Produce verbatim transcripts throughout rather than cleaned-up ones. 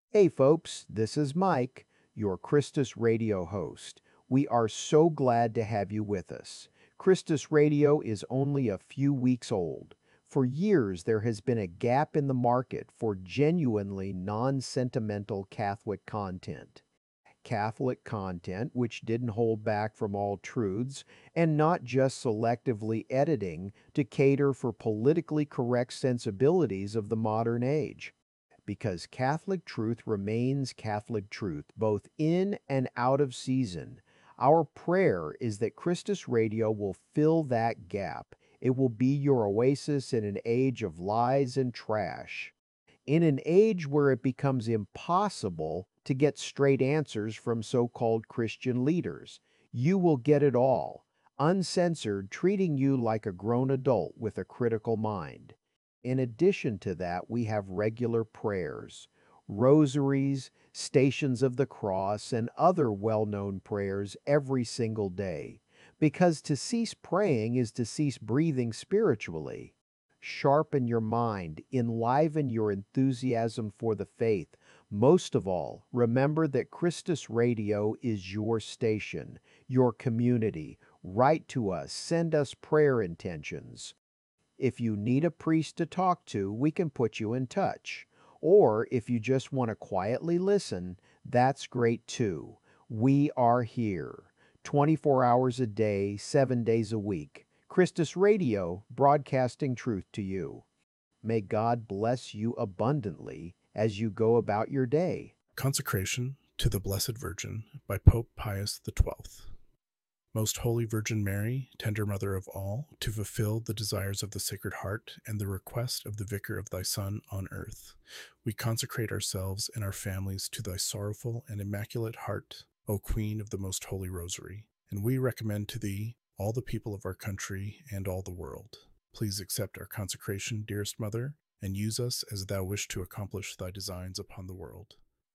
Hey folks, this is Mike, your Christus Radio host. We are so glad to have you with us. Christus Radio is only a few weeks old. For years, there has been a gap in the market for genuinely non sentimental Catholic content. Catholic content which didn't hold back from all truths and not just selectively editing to cater for politically correct sensibilities of the modern age, because Catholic truth remains Catholic truth, both in and out of season. Our prayer is that Christus Radio will fill that gap. It will be your oasis in an age of lies and trash. In an age where it becomes impossible to get straight answers from so called Christian leaders, you will get it all, uncensored, treating you like a grown adult with a critical mind. In addition to that, we have regular prayers, rosaries, stations of the cross, and other well known prayers every single day. Because to cease praying is to cease breathing spiritually. Sharpen your mind, enliven your enthusiasm for the faith. Most of all, remember that Christus Radio is your station, your community. Write to us, send us prayer intentions. If you need a priest to talk to, we can put you in touch. Or if you just want to quietly listen, that's great too. We are here, twenty-four hours a day, seven days a week. Christus Radio, broadcasting truth to you. May God bless you abundantly as you go about your day. Consecration to the Blessed Virgin by Pope Pius the Twelfth. Most Holy Virgin Mary, tender Mother of all, to fulfill the desires of the Sacred Heart and the request of the Vicar of thy Son on earth, we consecrate ourselves and our families to thy sorrowful and immaculate heart, O Queen of the Most Holy Rosary, and we recommend to thee all the people of our country and all the world. Please accept our consecration, dearest Mother, and use us as thou wish to accomplish thy designs upon the world.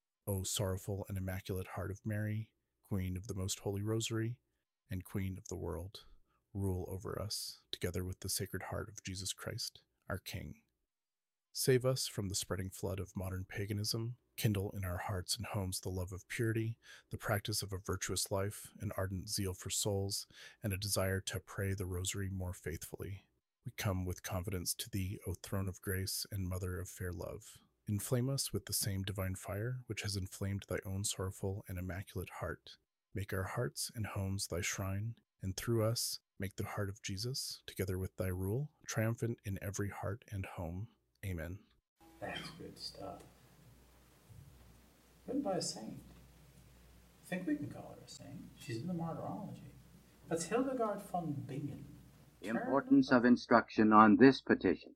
O sorrowful and immaculate heart of Mary, Queen of the Most Holy Rosary, and Queen of the world, rule over us, together with the Sacred Heart of Jesus Christ, our King. Save us from the spreading flood of modern paganism. Kindle in our hearts and homes the love of purity, the practice of a virtuous life, an ardent zeal for souls, and a desire to pray the rosary more faithfully. We come with confidence to thee, O throne of grace and mother of fair love. Inflame us with the same divine fire which has inflamed thy own sorrowful and immaculate heart. Make our hearts and homes thy shrine, and through us make the heart of Jesus, together with thy rule, triumphant in every heart and home. Amen. That's good stuff. Written by a saint. I think we can call her a saint. She's in the Martyrology. That's Hildegard von Bingen. Importance of instruction on this petition.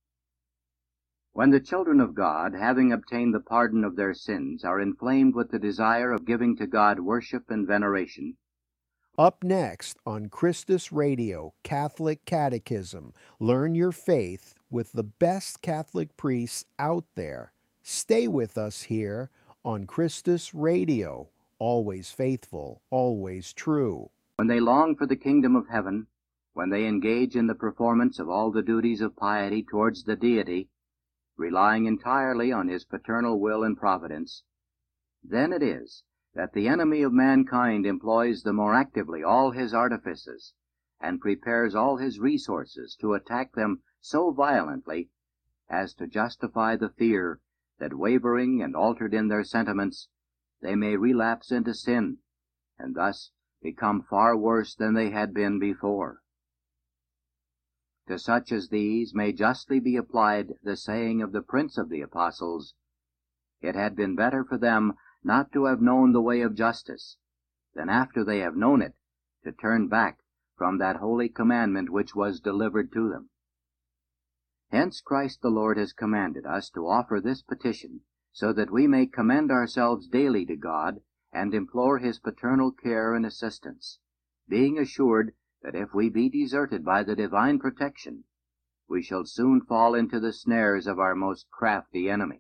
When the children of God, having obtained the pardon of their sins, are inflamed with the desire of giving to God worship and veneration. Up next on Christus Radio Catholic Catechism, learn your faith with the best Catholic priests out there. Stay with us here on Christus Radio, always faithful, always true. When they long for the kingdom of heaven, when they engage in the performance of all the duties of piety towards the Deity, relying entirely on his paternal will and providence, then it is that the enemy of mankind employs the more actively all his artifices, and prepares all his resources to attack them so violently as to justify the fear that, wavering and altered in their sentiments, they may relapse into sin, and thus become far worse than they had been before. To such as these may justly be applied the saying of the Prince of the Apostles, "It had been better for them not to have known the way of justice, than after they have known it, to turn back from that holy commandment which was delivered to them." Hence Christ the Lord has commanded us to offer this petition, so that we may commend ourselves daily to God, and implore his paternal care and assistance, being assured that if we be deserted by the divine protection, we shall soon fall into the snares of our most crafty enemy.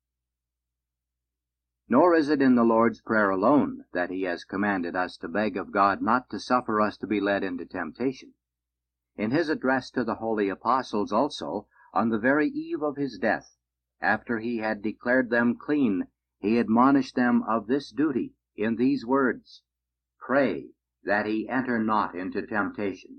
Nor is it in the Lord's Prayer alone that he has commanded us to beg of God not to suffer us to be led into temptation. In his address to the holy apostles also, on the very eve of his death, after he had declared them clean he admonished them of this duty in these words, "Pray that he enter not into temptation."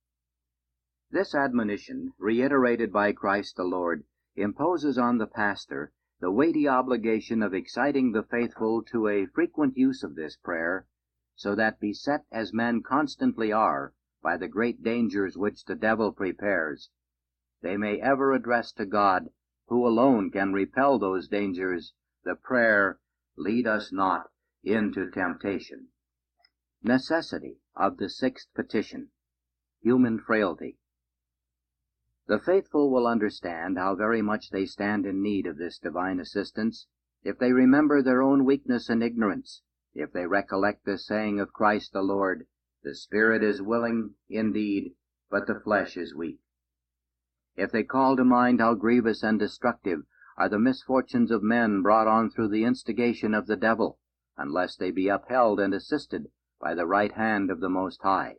This admonition, reiterated by Christ the Lord, imposes on the pastor the weighty obligation of exciting the faithful to a frequent use of this prayer, so that, beset as men constantly are by the great dangers which the devil prepares, they may ever address to God, who alone can repel those dangers, the prayer, "Lead us not into temptation." Necessity of the sixth petition, human frailty. The faithful will understand how very much they stand in need of this divine assistance if they remember their own weakness and ignorance, if they recollect the saying of Christ the Lord, "The spirit is willing indeed, but the flesh is weak." If they call to mind how grievous and destructive are the misfortunes of men brought on through the instigation of the devil, unless they be upheld and assisted by the right hand of the Most High.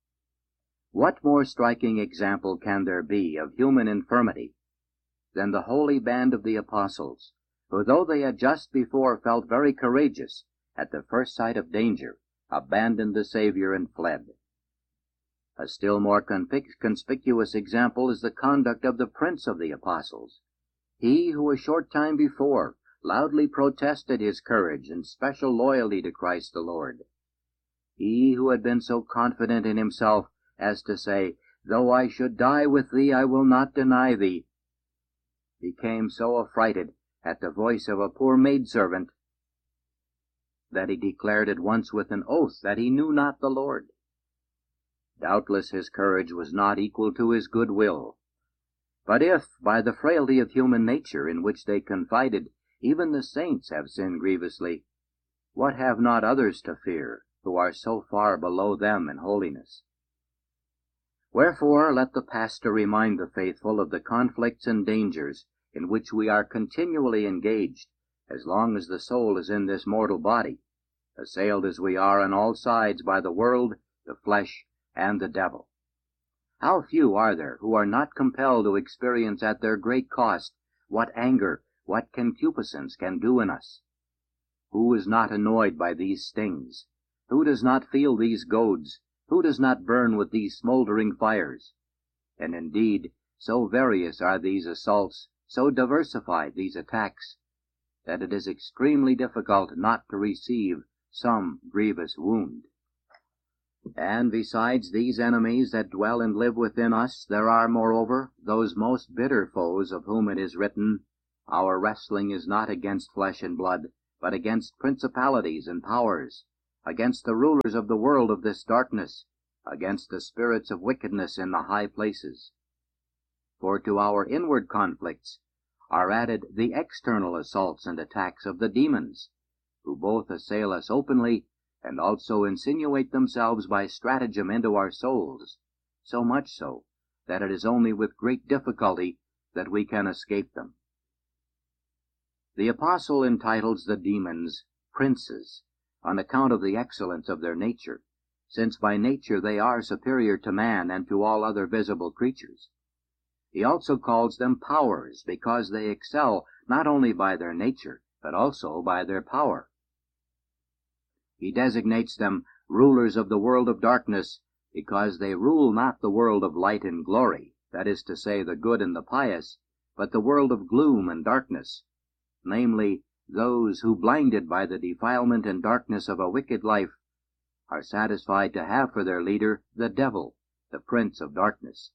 What more striking example can there be of human infirmity than the holy band of the apostles, who, though they had just before felt very courageous at the first sight of danger, abandoned the Savior and fled? A still more conspic- conspicuous example is the conduct of the prince of the apostles, he who a short time before loudly protested his courage and special loyalty to Christ the Lord. He who had been so confident in himself as to say, "Though I should die with thee, I will not deny thee," became so affrighted at the voice of a poor maidservant that he declared at once with an oath that he knew not the Lord. Doubtless his courage was not equal to his good will. But if, by the frailty of human nature in which they confided, even the saints have sinned grievously, what have not others to fear, who are so far below them in holiness? Wherefore let the pastor remind the faithful of the conflicts and dangers in which we are continually engaged, as long as the soul is in this mortal body, assailed as we are on all sides by the world, the flesh, and the devil. How few are there who are not compelled to experience at their great cost what anger, what concupiscence can do in us? Who is not annoyed by these stings? Who does not feel these goads? Who does not burn with these smoldering fires? And indeed, so various are these assaults, so diversified these attacks, that it is extremely difficult not to receive some grievous wound. And besides these enemies that dwell and live within us, there are, moreover, those most bitter foes of whom it is written, "Our wrestling is not against flesh and blood, but against principalities and powers, against the rulers of the world of this darkness, against the spirits of wickedness in the high places." For to our inward conflicts are added the external assaults and attacks of the demons, who both assail us openly and also insinuate themselves by stratagem into our souls, so much so that it is only with great difficulty that we can escape them. The apostle entitles the demons princes, on account of the excellence of their nature, since by nature they are superior to man and to all other visible creatures. He also calls them powers, because they excel not only by their nature, but also by their power. He designates them rulers of the world of darkness, because they rule not the world of light and glory, that is to say, the good and the pious, but the world of gloom and darkness, namely, those who, blinded by the defilement and darkness of a wicked life, are satisfied to have for their leader the devil, the prince of darkness.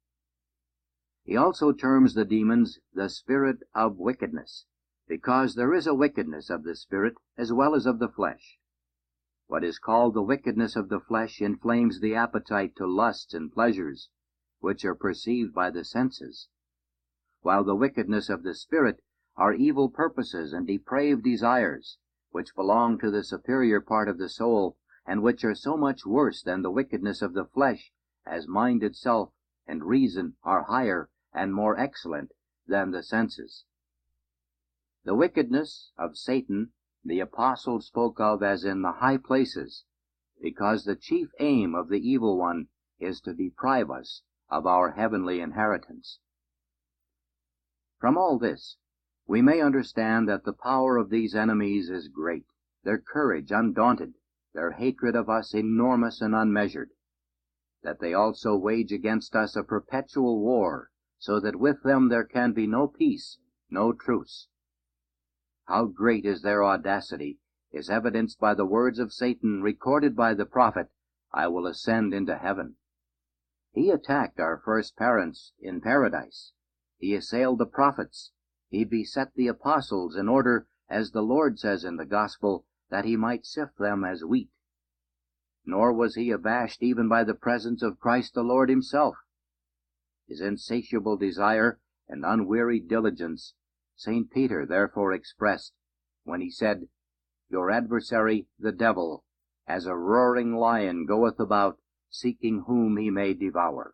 He also terms the demons the spirit of wickedness, because there is a wickedness of the spirit as well as of the flesh. What is called the wickedness of the flesh inflames the appetite to lusts and pleasures, which are perceived by the senses, while the wickedness of the spirit are evil purposes and depraved desires, which belong to the superior part of the soul, and which are so much worse than the wickedness of the flesh, as mind itself and reason are higher and more excellent than the senses. The wickedness of Satan the apostle spoke of as in the high places, because the chief aim of the evil one is to deprive us of our heavenly inheritance. From all this, we may understand that the power of these enemies is great, their courage undaunted, their hatred of us enormous and unmeasured, that they also wage against us a perpetual war, so that with them there can be no peace, no truce. How great is their audacity is evidenced by the words of Satan recorded by the prophet, "I will ascend into heaven." He attacked our first parents in paradise. He assailed the prophets. He beset the apostles in order, as the Lord says in the gospel, that he might sift them as wheat. Nor was he abashed even by the presence of Christ the Lord himself. His insatiable desire and unwearied diligence Saint Peter therefore expressed when he said, "Your adversary, the devil, as a roaring lion goeth about, seeking whom he may devour."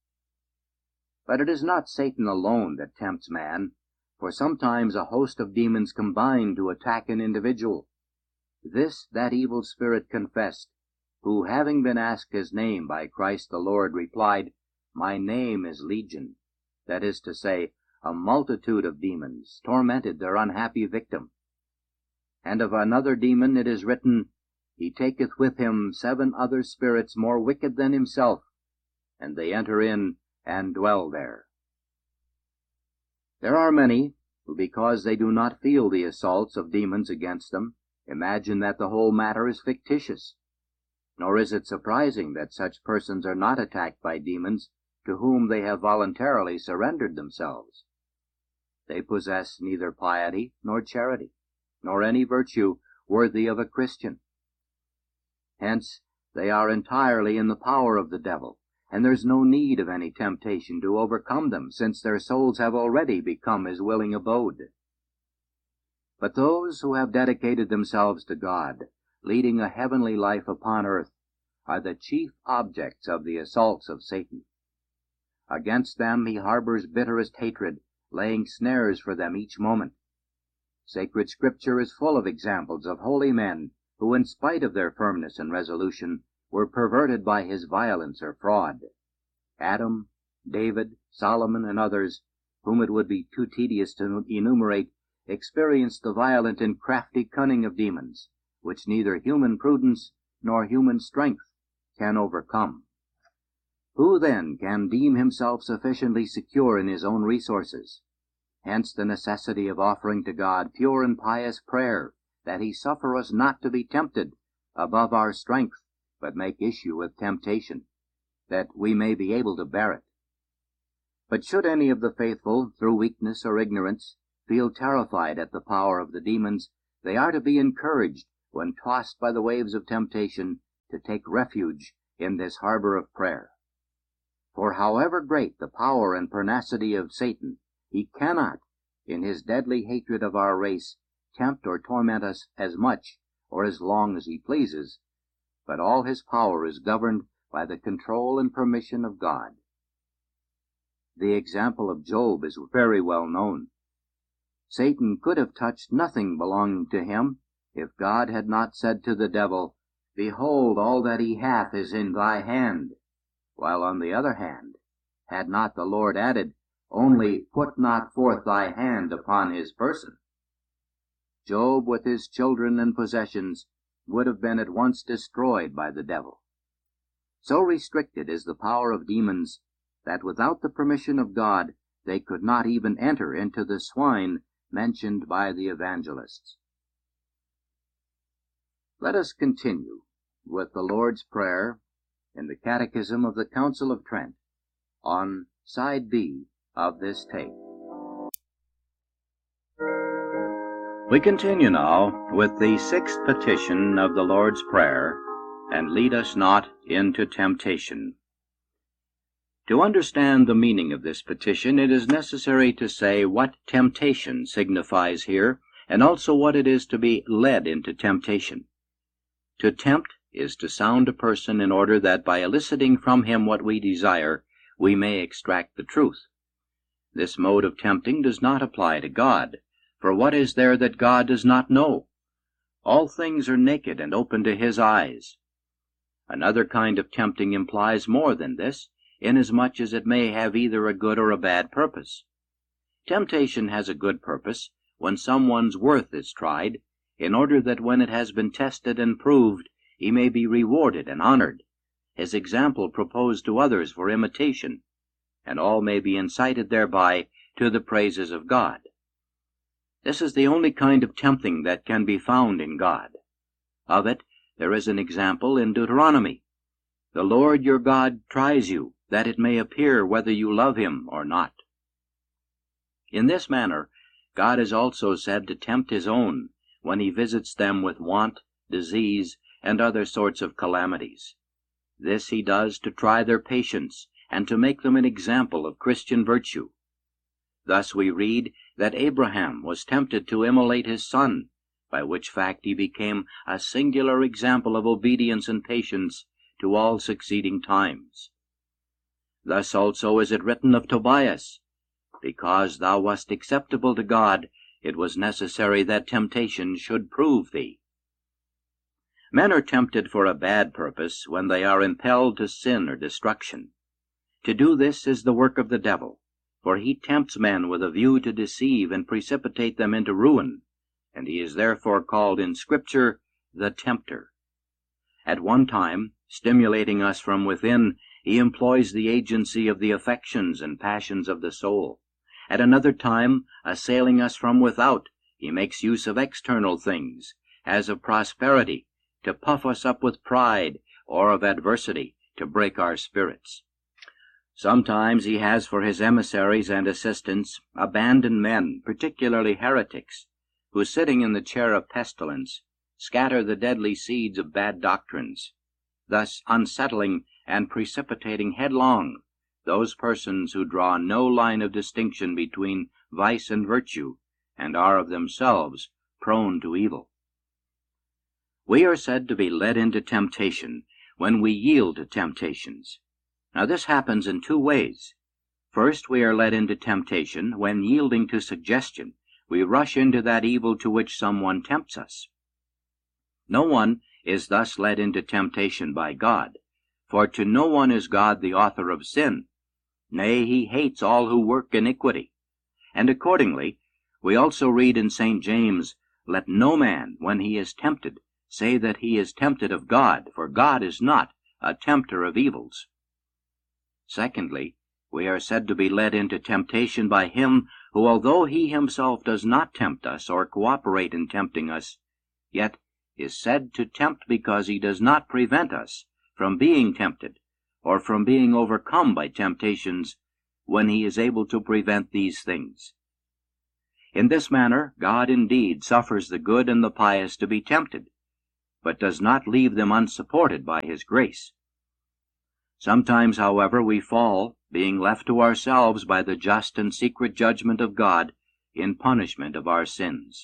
But it is not Satan alone that tempts man, for sometimes a host of demons combine to attack an individual. This that evil spirit confessed, who, having been asked his name by Christ the Lord, replied, "My name is Legion," that is to say, a multitude of demons tormented their unhappy victim. And of another demon it is written, "He taketh with him seven other spirits more wicked than himself, and they enter in and dwell there." There are many who, because they do not feel the assaults of demons against them, imagine that the whole matter is fictitious. Nor is it surprising that such persons are not attacked by demons to whom they have voluntarily surrendered themselves. They possess neither piety nor charity, nor any virtue worthy of a Christian. Hence, they are entirely in the power of the devil, and there's no need of any temptation to overcome them, since their souls have already become his willing abode. But those who have dedicated themselves to God, leading a heavenly life upon earth, are the chief objects of the assaults of Satan. Against them he harbors bitterest hatred, laying snares for them each moment. Sacred Scripture is full of examples of holy men who, in spite of their firmness and resolution, were perverted by his violence or fraud. Adam, David, Solomon, and others, whom it would be too tedious to enumerate, experienced the violent and crafty cunning of demons, which neither human prudence nor human strength can overcome. Who then can deem himself sufficiently secure in his own resources? Hence the necessity of offering to God pure and pious prayer, that he suffer us not to be tempted above our strength, but make issue with temptation, that we may be able to bear it. But should any of the faithful, through weakness or ignorance, feel terrified at the power of the demons, they are to be encouraged, when tossed by the waves of temptation, to take refuge in this harbor of prayer. For however great the power and pertinacity of Satan, he cannot, in his deadly hatred of our race, tempt or torment us as much or as long as he pleases, but all his power is governed by the control and permission of God. The example of Job is very well known. Satan could have touched nothing belonging to him if God had not said to the devil, "Behold, all that he hath is in thy hand," while on the other hand, had not the Lord added, "Only put not forth thy hand upon his person," Job, with his children and possessions, would have been at once destroyed by the devil. So restricted is the power of demons that without the permission of God they could not even enter into the swine mentioned by the evangelists. Let us continue with the Lord's Prayer in the Catechism of the Council of Trent on side B of this tape. We continue now with the sixth petition of the Lord's Prayer, "And lead us not into temptation." To understand the meaning of this petition, it is necessary to say what temptation signifies here, and also what it is to be led into temptation. To tempt is to sound a person in order that by eliciting from him what we desire, we may extract the truth. This mode of tempting does not apply to God, for what is there that God does not know? All things are naked and open to his eyes. Another kind of tempting implies more than this, inasmuch as it may have either a good or a bad purpose. Temptation has a good purpose when someone's worth is tried, in order that when it has been tested and proved, he may be rewarded and honored, his example proposed to others for imitation, and all may be incited thereby to the praises of God. This is the only kind of tempting that can be found in God. Of it there is an example in Deuteronomy. The Lord your God tries you, that it may appear whether you love him or not. In this manner God is also said to tempt his own, when he visits them with want, disease, and other sorts of calamities. This he does to try their patience, and to make them an example of Christian virtue. Thus we read that Abraham was tempted to immolate his son, by which fact he became a singular example of obedience and patience to all succeeding times. Thus also is it written of Tobias, because thou wast acceptable to God, it was necessary that temptation should prove thee. Men are tempted for a bad purpose when they are impelled to sin or destruction. To do this is the work of the devil, for he tempts men with a view to deceive and precipitate them into ruin, and he is therefore called in Scripture the tempter. At one time, stimulating us from within, he employs the agency of the affections and passions of the soul. At another time, assailing us from without, he makes use of external things, as of prosperity, to puff us up with pride, or of adversity, to break our spirits. Sometimes he has for his emissaries and assistants abandoned men, particularly heretics, who, sitting in the chair of pestilence, scatter the deadly seeds of bad doctrines, thus unsettling and precipitating headlong those persons who draw no line of distinction between vice and virtue, and are of themselves prone to evil. We are said to be led into temptation when we yield to temptations. Now this happens in two ways. First, we are led into temptation when, yielding to suggestion, we rush into that evil to which someone tempts us. No one is thus led into temptation by God, for to no one is God the author of sin. Nay, he hates all who work iniquity. And accordingly, we also read in Saint James, "Let no man, when he is tempted, say that he is tempted of God, for God is not a tempter of evils." Secondly, we are said to be led into temptation by him who, although he himself does not tempt us or cooperate in tempting us, yet is said to tempt because he does not prevent us from being tempted, or from being overcome by temptations, when he is able to prevent these things. In this manner, God indeed suffers the good and the pious to be tempted, but does not leave them unsupported by his grace. Sometimes, however, we fall, being left to ourselves by the just and secret judgment of God, in punishment of our sins.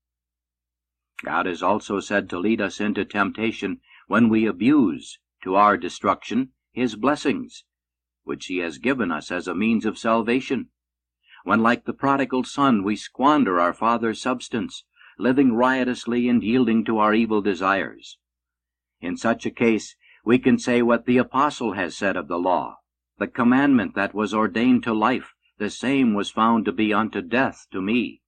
God is also said to lead us into temptation when we abuse, to our destruction, his blessings, which he has given us as a means of salvation, when, like the prodigal son, we squander our father's substance, living riotously and yielding to our evil desires. In such a case, we can say what the apostle has said of the law: "The commandment that was ordained to life, the same was found to be unto death to me."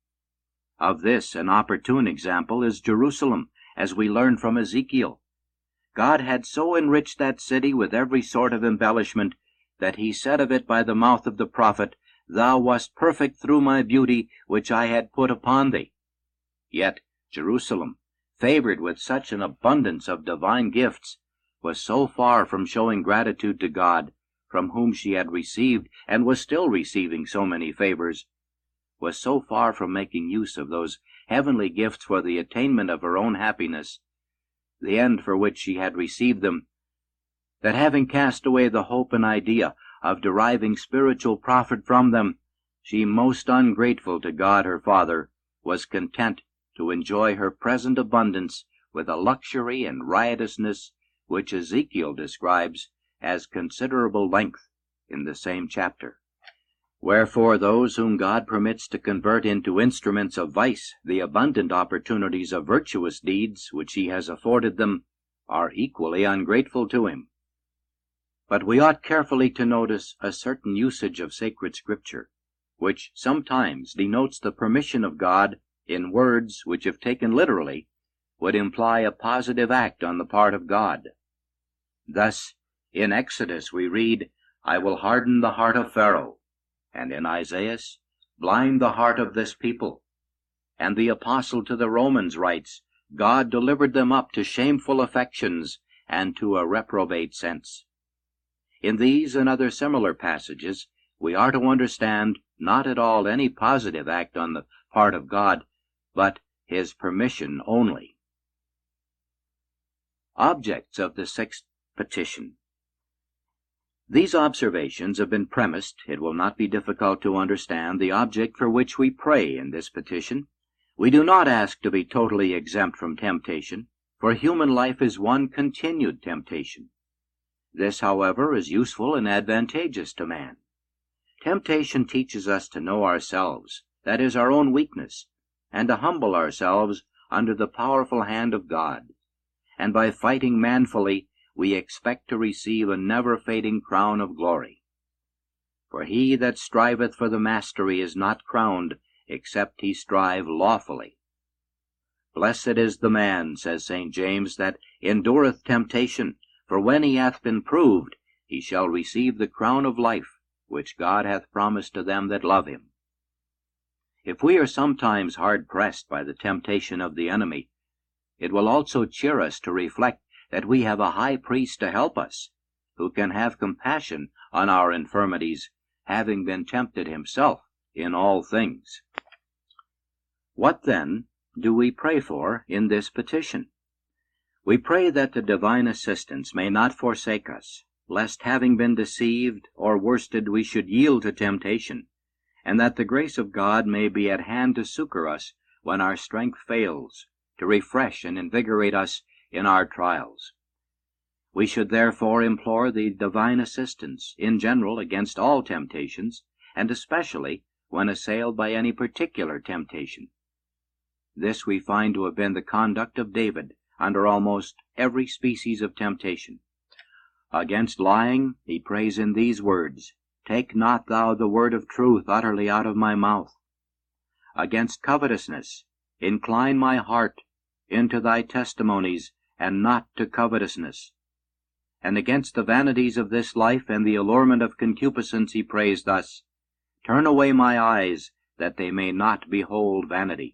Of this an opportune example is Jerusalem, as we learn from Ezekiel. God had so enriched that city with every sort of embellishment, that he said of it by the mouth of the prophet, "Thou wast perfect through my beauty, which I had put upon thee." Yet Jerusalem, favored with such an abundance of divine gifts, was so far from showing gratitude to God, from whom she had received and was still receiving so many favors, was so far from making use of those heavenly gifts for the attainment of her own happiness, the end for which she had received them, that having cast away the hope and idea of deriving spiritual profit from them, she, most ungrateful to God her Father, was content to enjoy her present abundance with a luxury and riotousness which Ezekiel describes as considerable length in the same chapter. Wherefore those whom God permits to convert into instruments of vice the abundant opportunities of virtuous deeds which he has afforded them are equally ungrateful to him. But we ought carefully to notice a certain usage of sacred Scripture, which sometimes denotes the permission of God in words which, if taken literally, would imply a positive act on the part of God. Thus, in Exodus we read, "I will harden the heart of Pharaoh," and in Isaiah, "blind the heart of this people." And the apostle to the Romans writes, "God delivered them up to shameful affections and to a reprobate sense." In these and other similar passages, we are to understand not at all any positive act on the part of God, but his permission only. Objects of the sixth petition. These observations have been premised. It will not be difficult to understand the object for which we pray in this petition. We do not ask to be totally exempt from temptation, for human life is one continued temptation. This, however, is useful and advantageous to man. Temptation teaches us to know ourselves, that is, our own weakness, and to humble ourselves under the powerful hand of God. And by fighting manfully, we expect to receive a never-fading crown of glory. For he that striveth for the mastery is not crowned, except he strive lawfully. Blessed is the man, says Saint James, that endureth temptation, for when he hath been proved, he shall receive the crown of life, which God hath promised to them that love him. If we are sometimes hard-pressed by the temptation of the enemy, it will also cheer us to reflect that we have a high priest to help us, who can have compassion on our infirmities, having been tempted himself in all things. What, then, do we pray for in this petition? We pray that the divine assistance may not forsake us, lest having been deceived or worsted we should yield to temptation, and that the grace of God may be at hand to succor us when our strength fails, to refresh and invigorate us in our trials. We should therefore implore the divine assistance in general against all temptations, and especially when assailed by any particular temptation. This we find to have been the conduct of David under almost every species of temptation. Against lying, he prays in these words, "Take not thou the word of truth utterly out of my mouth." Against covetousness, "Incline my heart into thy testimonies, and not to covetousness." And against the vanities of this life and the allurement of concupiscence he prays thus, "Turn away my eyes, that they may not behold vanity."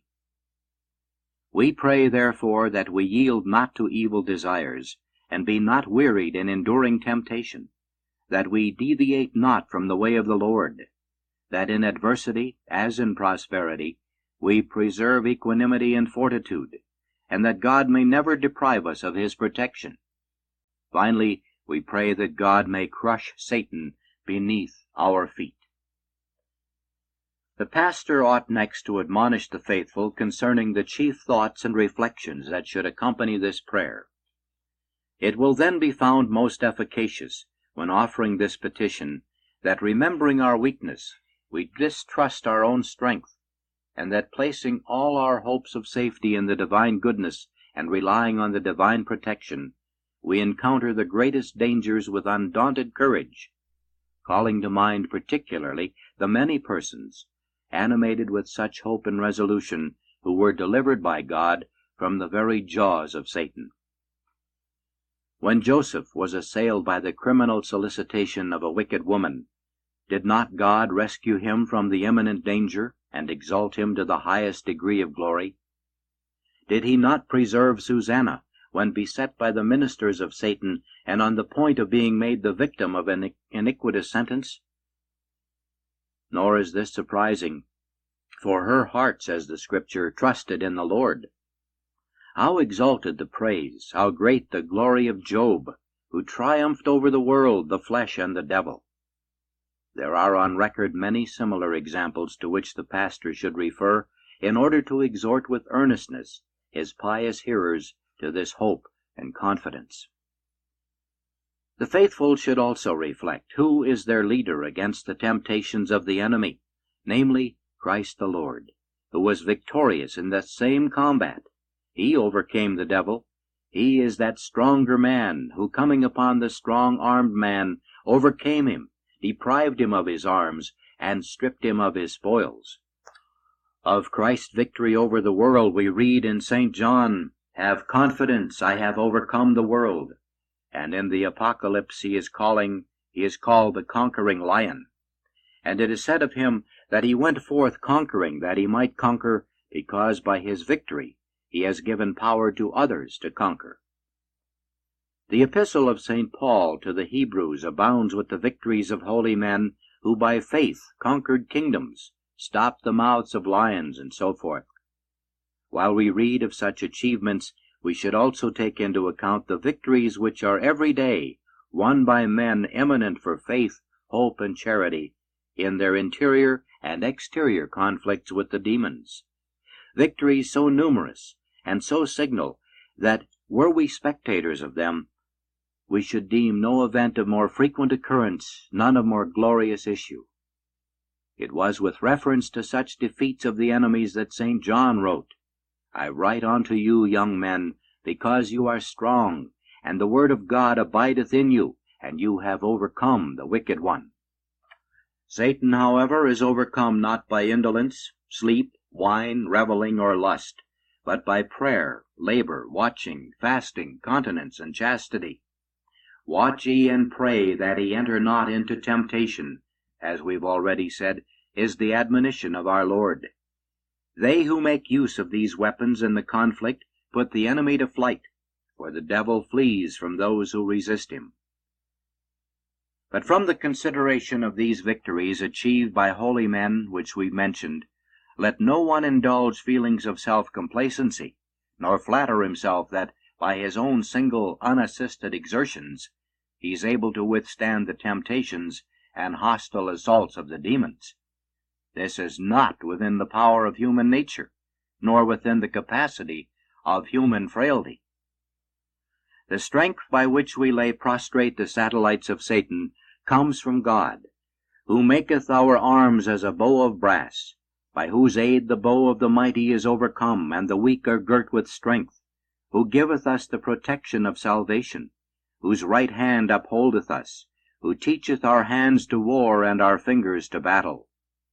We pray, therefore, that we yield not to evil desires, and be not wearied in enduring temptation, that we deviate not from the way of the Lord, that in adversity, as in prosperity, we preserve equanimity and fortitude, and that God may never deprive us of his protection. Finally, we pray that God may crush Satan beneath our feet. The pastor ought next to admonish the faithful concerning the chief thoughts and reflections that should accompany this prayer. It will then be found most efficacious, when offering this petition, that remembering our weakness, we distrust our own strength, and that placing all our hopes of safety in the divine goodness and relying on the divine protection, we encounter the greatest dangers with undaunted courage, calling to mind particularly the many persons, animated with such hope and resolution, who were delivered by God from the very jaws of Satan. When Joseph was assailed by the criminal solicitation of a wicked woman, did not God rescue him from the imminent danger and exalt him to the highest degree of glory? Did he not preserve Susanna when beset by the ministers of Satan and on the point of being made the victim of an iniquitous sentence? Nor is this surprising, for her heart, says the Scripture, trusted in the Lord. How exalted the praise, how great the glory of Job, who triumphed over the world, the flesh, and the devil. There are on record many similar examples to which the pastor should refer in order to exhort with earnestness his pious hearers to this hope and confidence. The faithful should also reflect who is their leader against the temptations of the enemy, namely Christ the Lord, who was victorious in that same combat. He overcame the devil. He is that stronger man who, coming upon the strong-armed man, overcame him, deprived him of his arms, and stripped him of his spoils. Of Christ's victory over the world we read in Saint John, "Have confidence, I have overcome the world." And in the Apocalypse he is calling, he is called the conquering lion. And it is said of him that he went forth conquering, that he might conquer, because by his victory he has given power to others to conquer. The epistle of Saint Paul to the Hebrews abounds with the victories of holy men who by faith conquered kingdoms, stopped the mouths of lions, and so forth. While we read of such achievements, we should also take into account the victories which are every day won by men eminent for faith, hope, and charity in their interior and exterior conflicts with the demons. Victories so numerous and so signal that, were we spectators of them, we should deem no event of more frequent occurrence, none of more glorious issue. It was with reference to such defeats of the enemies that Saint John wrote, "I write unto you, young men, because you are strong, and the word of God abideth in you, and you have overcome the wicked one." Satan, however, is overcome not by indolence, sleep, wine, reveling, or lust, but by prayer, labor, watching, fasting, continence, and chastity. "Watch ye and pray that ye enter not into temptation," as we've already said, is the admonition of our Lord. They who make use of these weapons in the conflict put the enemy to flight, for the devil flees from those who resist him. But from the consideration of these victories achieved by holy men which we mentioned, let no one indulge feelings of self-complacency, nor flatter himself that by his own single unassisted exertions he is able to withstand the temptations and hostile assaults of the demons. This is not within the power of human nature, nor within the capacity of human frailty. The strength by which we lay prostrate the satellites of Satan comes from God, who maketh our arms as a bow of brass, by whose aid the bow of the mighty is overcome, and the weak are girt with strength, who giveth us the protection of salvation, whose right hand upholdeth us, who teacheth our hands to war and our fingers to battle.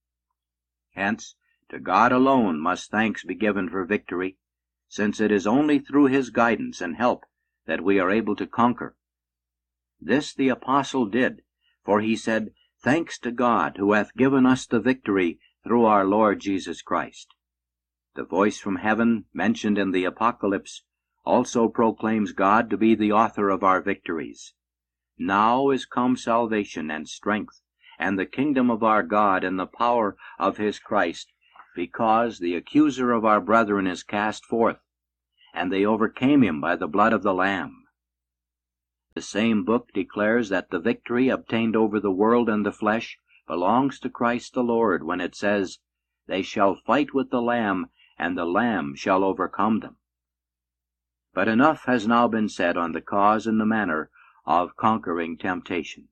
Hence, to God alone must thanks be given for victory, since it is only through his guidance and help that we are able to conquer. This the apostle did, for he said, "Thanks to God, who hath given us the victory through our Lord Jesus Christ." The voice from heaven, mentioned in the Apocalypse, also proclaims God to be the author of our victories. Now is come salvation and strength, and the kingdom of our God and the power of his Christ, because the accuser of our brethren is cast forth, and they overcame him by the blood of the Lamb. The same book declares that the victory obtained over the world and the flesh belongs to Christ the Lord, when it says, "They shall fight with the Lamb, and the Lamb shall overcome them." But enough has now been said on the cause and the manner of conquering temptation.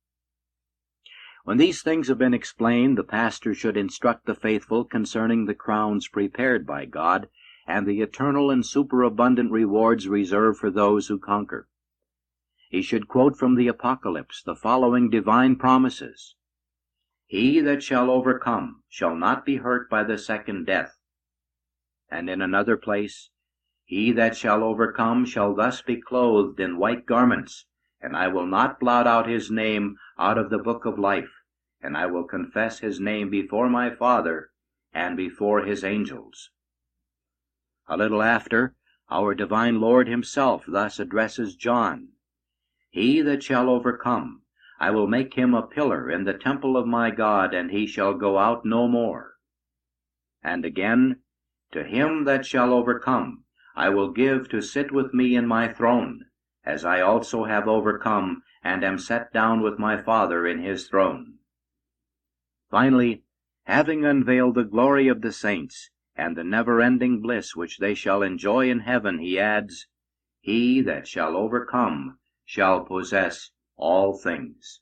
When these things have been explained, the pastor should instruct the faithful concerning the crowns prepared by God, and the eternal and superabundant rewards reserved for those who conquer. He should quote from the Apocalypse the following divine promises: "He that shall overcome shall not be hurt by the second death." And in another place, "He that shall overcome shall thus be clothed in white garments, and I will not blot out his name out of the book of life, and I will confess his name before my Father and before his angels." A little after, our divine Lord himself thus addresses John: "He that shall overcome, I will make him a pillar in the temple of my God, and he shall go out no more." And again, "To him that shall overcome, I will give to sit with me in my throne, as I also have overcome, and am set down with my Father in his throne." Finally, having unveiled the glory of the saints, and the never-ending bliss which they shall enjoy in heaven, he adds, "He that shall overcome shall possess all things."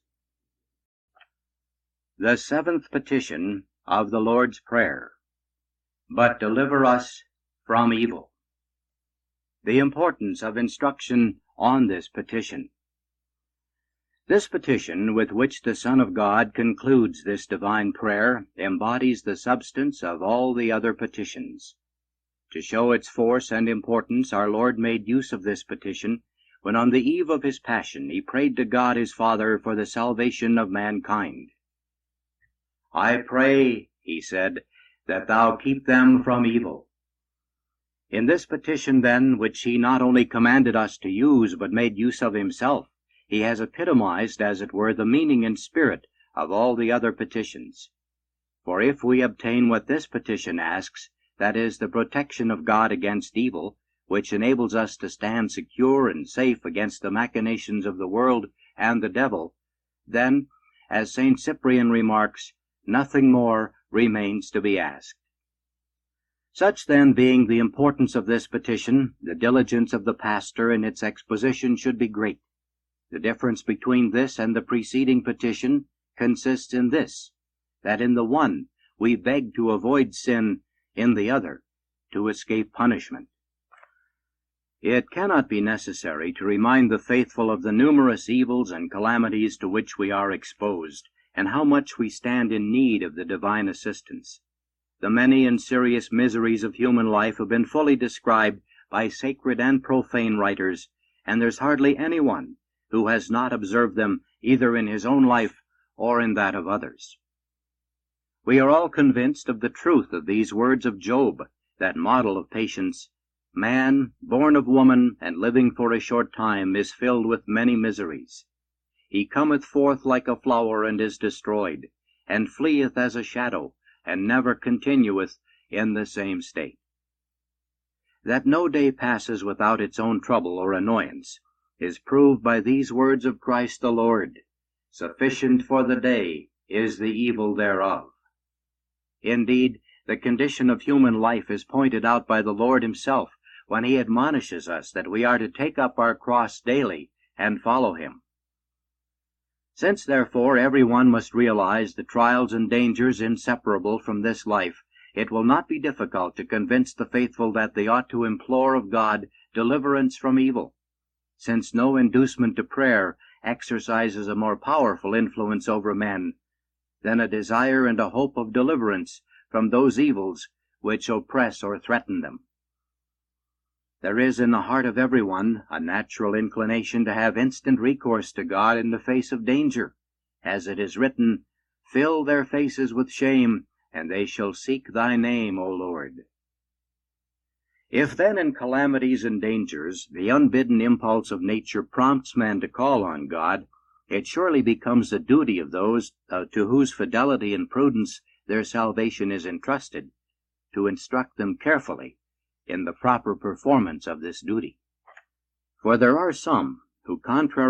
The seventh petition of the Lord's Prayer: "But deliver us from evil." The importance of instruction on this petition. This petition with which the Son of God concludes this divine prayer embodies the substance of all the other petitions. To show its force and importance, our Lord made use of this petition when on the eve of his passion he prayed to God his Father for the salvation of mankind. "I pray," he said, "that thou keep them from evil." In this petition, then, which he not only commanded us to use, but made use of himself, he has epitomized, as it were, the meaning and spirit of all the other petitions. For if we obtain what this petition asks, that is, the protection of God against evil, which enables us to stand secure and safe against the machinations of the world and the devil, then, as Saint Cyprian remarks, nothing more remains to be asked. Such then being the importance of this petition, the diligence of the pastor in its exposition should be great. The difference between this and the preceding petition consists in this, that in the one we beg to avoid sin, in the other to escape punishment. It cannot be necessary to remind the faithful of the numerous evils and calamities to which we are exposed, and how much we stand in need of the divine assistance. The many and serious miseries of human life have been fully described by sacred and profane writers, and there's hardly anyone who has not observed them either in his own life or in that of others. We are all convinced of the truth of these words of Job, that model of patience. Man, born of woman, and living for a short time, is filled with many miseries. He cometh forth like a flower, and is destroyed, and fleeth as a shadow, and never continueth in the same state. That no day passes without its own trouble or annoyance is proved by these words of Christ the Lord, "Sufficient for the day is the evil thereof." Indeed, the condition of human life is pointed out by the Lord himself when he admonishes us that we are to take up our cross daily and follow him. Since, therefore, every one must realize the trials and dangers inseparable from this life, it will not be difficult to convince the faithful that they ought to implore of God deliverance from evil, since no inducement to prayer exercises a more powerful influence over men than a desire and a hope of deliverance from those evils which oppress or threaten them. There is in the heart of everyone a natural inclination to have instant recourse to God in the face of danger, as it is written, "Fill their faces with shame, and they shall seek thy name, O Lord." If then in calamities and dangers the unbidden impulse of nature prompts man to call on God, it surely becomes the duty of those uh, to whose fidelity and prudence their salvation is entrusted, to instruct them carefully in the proper performance of this duty. For there are some who, contrary